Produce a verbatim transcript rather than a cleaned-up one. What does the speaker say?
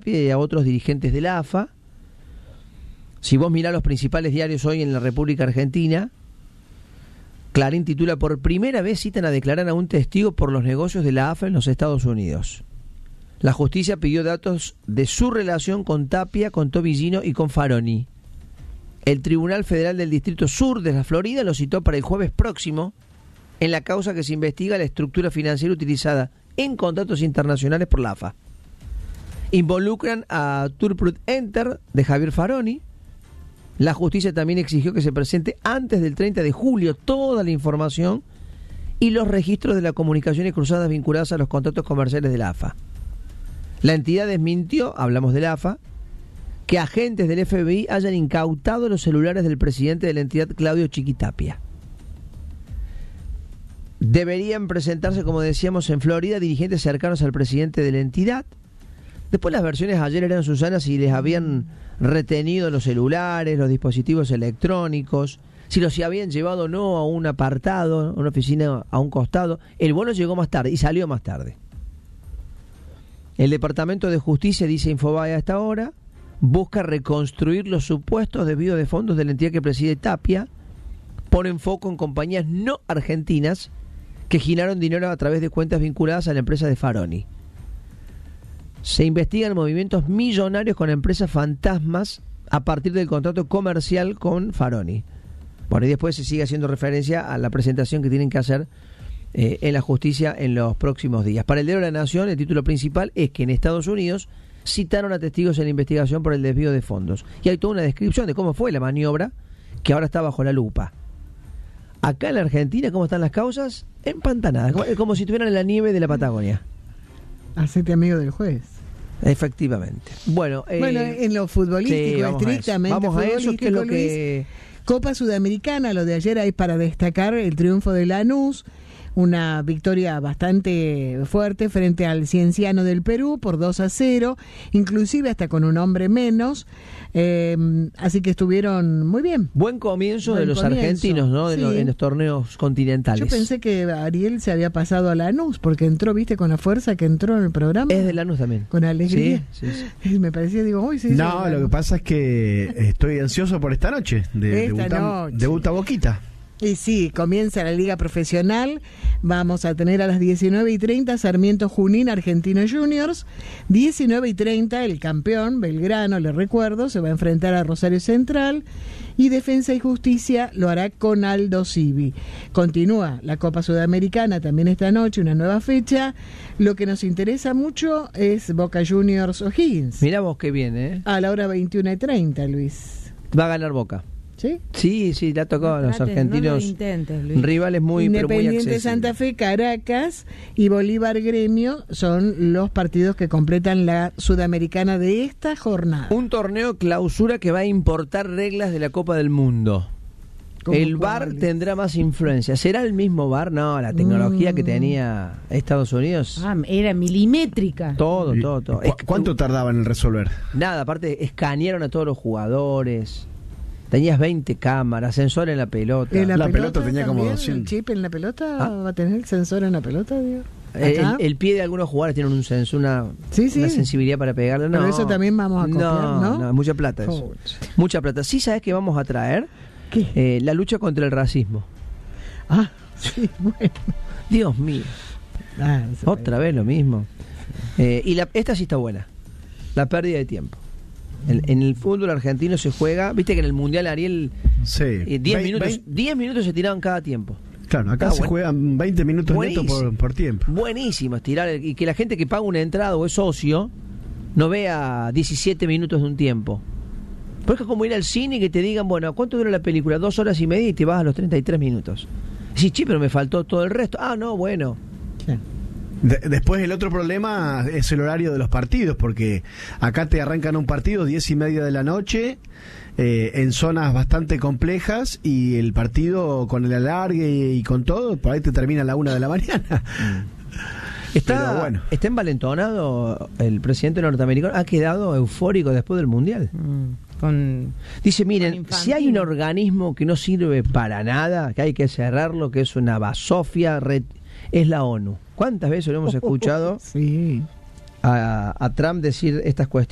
y a otros dirigentes de la A F A. Si vos mirás los principales diarios hoy en la República Argentina, Clarín titula: por primera vez citan a declarar a un testigo por los negocios de la A F A en los Estados Unidos. La justicia pidió datos de su relación con Tapia, con Tobillino y con Faroni. El Tribunal Federal del Distrito Sur de la Florida lo citó para el jueves próximo en la causa que se investiga la estructura financiera utilizada en contratos internacionales por la A F A. Involucran a Turprut Enter de Javier Faroni. La justicia también exigió que se presente antes del treinta de julio toda la información y los registros de las comunicaciones cruzadas vinculadas a los contratos comerciales de la A F A. La entidad desmintió, hablamos de la A F A, que agentes del F B I hayan incautado los celulares del presidente de la entidad, Claudio Chiquitapia. Deberían presentarse, como decíamos, en Florida dirigentes cercanos al presidente de la entidad. Después las versiones ayer eran, Susana, si les habían retenido los celulares, los dispositivos electrónicos, si los habían llevado o no a un apartado, a una oficina a un costado. El bono llegó más tarde y salió más tarde. El Departamento de Justicia, dice Infobae a esta hora, busca reconstruir los supuestos desvíos de fondos de la entidad que preside Tapia. Ponen foco en compañías no argentinas que giraron dinero a través de cuentas vinculadas a la empresa de Faroni. Se investigan movimientos millonarios con empresas fantasmas a partir del contrato comercial con Faroni. Bueno, y después se sigue haciendo referencia a la presentación que tienen que hacer eh, en la justicia en los próximos días. Para el diario La Nación, el título principal es que en Estados Unidos citaron a testigos en la investigación por el desvío de fondos. Y hay toda una descripción de cómo fue la maniobra, que ahora está bajo la lupa. Acá en la Argentina, ¿cómo están las causas? Empantanadas, como, como si estuvieran en la nieve de la Patagonia. Hacete amigo del juez. Efectivamente. Bueno, eh, bueno en lo futbolístico, sí, vamos estrictamente a eso, vamos a eso que es lo Luis, que... Copa Sudamericana, lo de ayer hay para destacar el triunfo de Lanús, una victoria bastante fuerte frente al Cienciano del Perú por dos a cero, inclusive hasta con un hombre menos, eh, así que estuvieron muy bien. Buen comienzo Buen de los comienzo. argentinos, ¿no? De Sí. los, en los torneos continentales. Yo pensé que Ariel se había pasado a Lanús, porque entró, viste, con la fuerza que entró en el programa. Es de Lanús también. Con alegría. Sí, sí, sí. Me parecía, digo, uy, sí. No, sí, lo que pasa es que estoy ansioso por esta noche. De, Esta debuta, noche. debuta Boquita. Y sí, comienza la Liga Profesional. Vamos a tener a las diecinueve y treinta Sarmiento Junín Argentino Juniors. diecinueve y treinta el campeón Belgrano, le recuerdo, se va a enfrentar a Rosario Central. Y Defensa y Justicia lo hará con Aldo Civi. Continúa la Copa Sudamericana también esta noche, una nueva fecha. Lo que nos interesa mucho es Boca Juniors O'Higgins. Mirá vos qué bien, ¿eh? A la hora veintiuna y treinta, Luis. Va a ganar Boca. ¿Sí? Sí, sí, le ha tocado No a los trates, argentinos no lo intentes, Luis. rivales muy, pero muy Independiente accesibles. Santa Fe, Caracas y Bolívar Gremio son los partidos que completan la Sudamericana de esta jornada. Un torneo clausura que va a importar reglas de la Copa del Mundo. ¿Cómo El V A R cuáles? tendrá más influencia. ¿Será el mismo V A R? No, la tecnología Mm. que tenía Estados Unidos. Ah, era milimétrica. Todo, Y- todo, todo. ¿cu- ¿Cuánto tardaban en resolver? Nada, aparte escanearon a todos los jugadores. Tenías veinte cámaras, sensor en la pelota. ¿En La pelota tenía como también? doscientos. ¿El chip en la pelota? Ah. ¿Va a tener el sensor en la pelota, digo? El, ¿Acá? el pie de algunos jugadores tiene un sensor, una, Sí, sí. una sensibilidad para pegarle. No, Pero eso también vamos a copiar, ¿no? No, mucha plata eso. Pucha. Mucha plata. Sí, ¿sabes qué vamos a traer? ¿Qué? Eh, la lucha contra el racismo. Ah, sí, bueno. Dios mío. Ah, se Otra vez lo mismo. Eh, y la, esta sí está buena. La pérdida de tiempo. En, en el fútbol argentino se juega, viste que en el Mundial, Ariel, Sí. eh, diez Vein- minutos, vein- diez minutos se tiraban cada tiempo. Claro, acá Ah, se bueno. juegan veinte minutos netos Buenísimo. por, por tiempo. Buenísimo estirar, el- y que la gente que paga una entrada o es socio no vea diecisiete minutos de un tiempo. Porque es como ir al cine y que te digan, bueno, ¿cuánto dura la película? Dos horas y media y te vas a los treinta y tres minutos. Sí, sí, pero me faltó todo el resto. Ah, no, bueno. Claro. De- después el otro problema es el horario de los partidos, porque acá te arrancan un partido diez y media de la noche, eh, en zonas bastante complejas, y el partido con el alargue y con todo, por ahí te termina a la una de la mañana. Está, Pero bueno. está envalentonado el presidente norteamericano, ha quedado eufórico después del Mundial. Mm, con Dice, miren, Infantino. si hay un organismo que no sirve para nada, que hay que cerrarlo, que es una basofia, red, es la ONU. ¿Cuántas veces lo hemos escuchado Sí. a, a Trump decir estas cuestiones?